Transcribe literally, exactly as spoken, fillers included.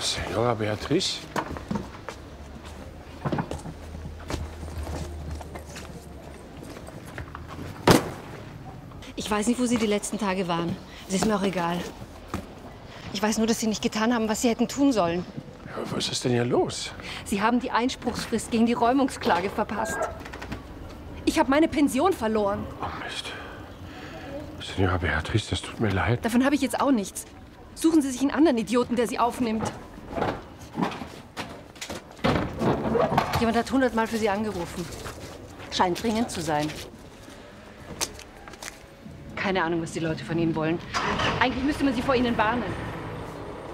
Senora Beatrice? Ich weiß nicht, wo Sie die letzten Tage waren. Es ist mir auch egal. Ich weiß nur, dass Sie nicht getan haben, was Sie hätten tun sollen. Ja, was ist denn hier los? Sie haben die Einspruchsfrist gegen die Räumungsklage verpasst. Ich habe meine Pension verloren. Oh Mist. Senora Beatrice, das tut mir leid. Davon habe ich jetzt auch nichts. Suchen Sie sich einen anderen Idioten, der Sie aufnimmt. Jemand hat hundertmal für Sie angerufen. Scheint dringend zu sein. Keine Ahnung, was die Leute von Ihnen wollen. Eigentlich müsste man sie vor Ihnen warnen.